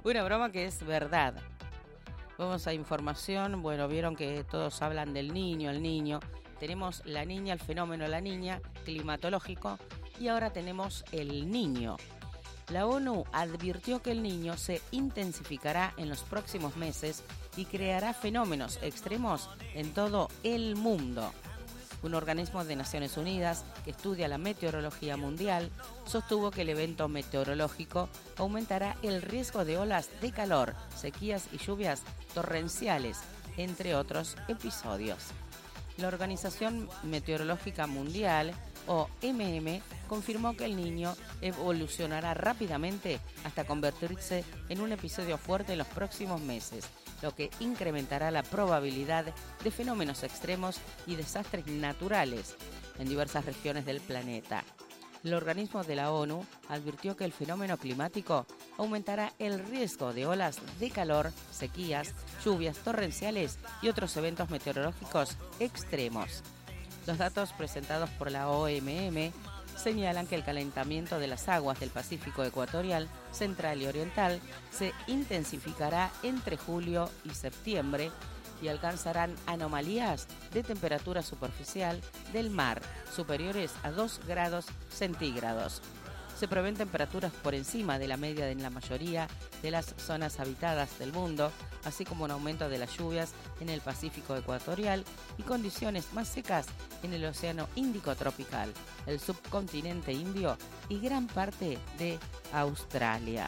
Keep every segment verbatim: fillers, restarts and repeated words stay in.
Una broma que es verdad. Vamos a información. Bueno, vieron que todos hablan del niño, el niño. Tenemos la niña, el fenómeno la niña, climatológico, y ahora tenemos el niño. La ONU advirtió que el niño se intensificará en los próximos meses y creará fenómenos extremos en todo el mundo. Un organismo de Naciones Unidas que estudia la meteorología mundial sostuvo que el evento meteorológico aumentará el riesgo de olas de calor, sequías y lluvias torrenciales, entre otros episodios. La Organización Meteorológica Mundial, o M M, confirmó que el niño evolucionará rápidamente hasta convertirse en un episodio fuerte en los próximos meses, lo que incrementará la probabilidad de fenómenos extremos y desastres naturales en diversas regiones del planeta. El organismo de la ONU advirtió que el fenómeno climático aumentará el riesgo de olas de calor, sequías, lluvias torrenciales y otros eventos meteorológicos extremos. Los datos presentados por la O M M señalan que el calentamiento de las aguas del Pacífico ecuatorial, central y oriental se intensificará entre julio y septiembre y alcanzarán anomalías de temperatura superficial del mar superiores a dos grados centígrados. Se prevén temperaturas por encima de la media en la mayoría de las zonas habitadas del mundo, así como un aumento de las lluvias en el Pacífico ecuatorial y condiciones más secas en el Océano Índico tropical, el subcontinente indio y gran parte de Australia.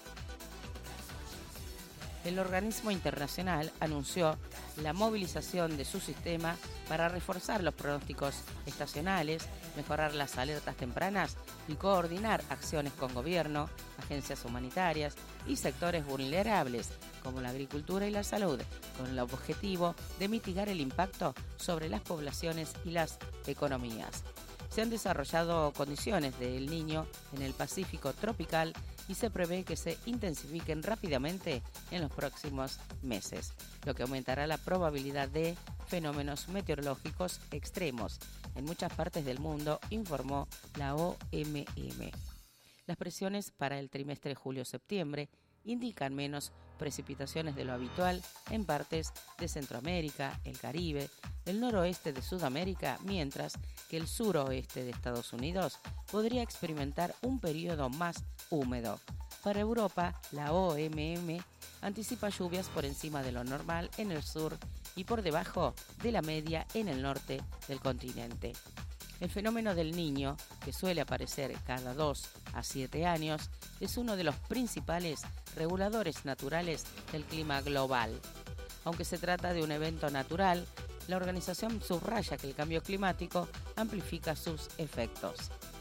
El organismo internacional anunció la movilización de su sistema para reforzar los pronósticos estacionales, mejorar las alertas tempranas y coordinar acciones con gobierno, agencias humanitarias y sectores vulnerables como la agricultura y la salud, con el objetivo de mitigar el impacto sobre las poblaciones y las economías. Se han desarrollado condiciones del Niño en el Pacífico tropical y se prevé que se intensifiquen rápidamente en los próximos meses, lo que aumentará la probabilidad de fenómenos meteorológicos extremos en muchas partes del mundo, informó la O M M. Las presiones para el trimestre julio-septiembre indican menos precipitaciones de lo habitual en partes de Centroamérica, el Caribe, el noroeste de Sudamérica, mientras que el suroeste de Estados Unidos podría experimentar un periodo más húmedo. Para Europa, la O M M anticipa lluvias por encima de lo normal en el sur y por debajo de la media en el norte del continente. El fenómeno del Niño, que suele aparecer cada dos a siete años, es uno de los principales reguladores naturales del clima global. Aunque se trata de un evento natural, la organización subraya que el cambio climático amplifica sus efectos.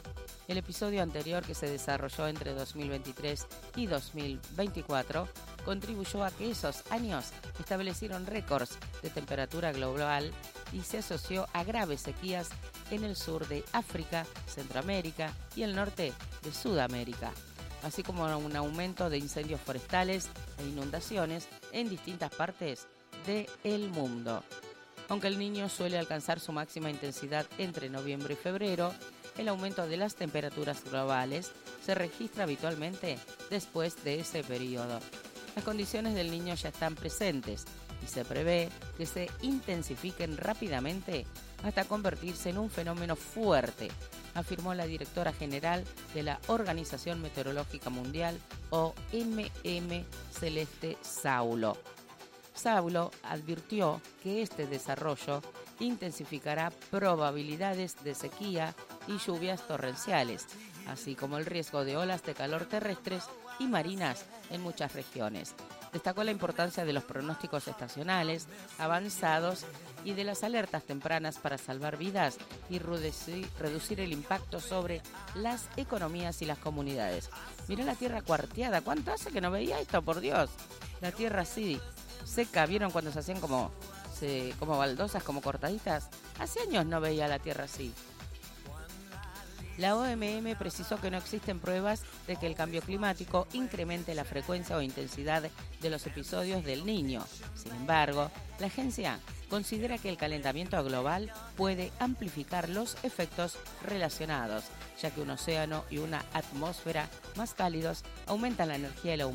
El episodio anterior, que se desarrolló entre dos mil veintitrés y dos mil veinticuatro, contribuyó a que esos años establecieron récords de temperatura global y se asoció a graves sequías en el sur de África, Centroamérica y el norte de Sudamérica, así como un aumento de incendios forestales e inundaciones en distintas partes del mundo. Aunque el Niño suele alcanzar su máxima intensidad entre noviembre y febrero, el aumento de las temperaturas globales se registra habitualmente después de ese periodo. Las condiciones del Niño ya están presentes y se prevé que se intensifiquen rápidamente hasta convertirse en un fenómeno fuerte, afirmó la directora general de la Organización Meteorológica Mundial, O M M, Celeste Saulo. Saulo advirtió que este desarrollo intensificará probabilidades de sequía y lluvias torrenciales, así como el riesgo de olas de calor terrestres y marinas en muchas regiones. Destacó la importancia de los pronósticos estacionales avanzados y de las alertas tempranas para salvar vidas y reducir, reducir el impacto sobre las economías y las comunidades. Mirá la tierra cuarteada, ¿cuánto hace que no veía esto, por Dios? La tierra así, seca, ¿vieron cuando se hacían como, se, como baldosas, como cortaditas? Hace años no veía la tierra así. La O M M precisó que no existen pruebas de que el cambio climático incremente la frecuencia o intensidad de los episodios del Niño. Sin embargo, la agencia considera que el calentamiento global puede amplificar los efectos relacionados, ya que un océano y una atmósfera más cálidos aumentan la energía y la humedad